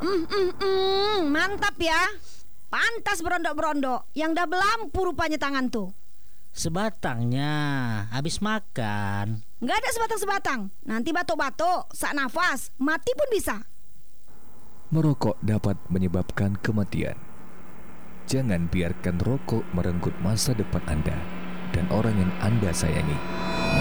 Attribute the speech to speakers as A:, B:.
A: Mantap ya. Pantas berondok-berondok. Yang dah belampu rupanya tangan tuh.
B: Sebatangnya habis makan.
A: Nggak ada sebatang-sebatang. Nanti batuk-batuk, sak nafas, mati pun bisa.
C: Merokok dapat menyebabkan kematian. Jangan biarkan rokok merenggut masa depan Anda dan orang yang Anda sayangi.